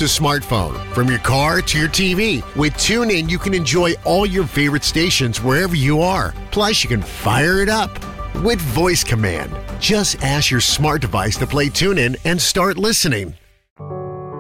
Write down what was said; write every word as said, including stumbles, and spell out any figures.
to smartphone, from your car to your T V. With TuneIn, you can enjoy all your favorite stations wherever you are. Plus, you can fire it up with voice command. Just ask your smart device to play TuneIn and start listening.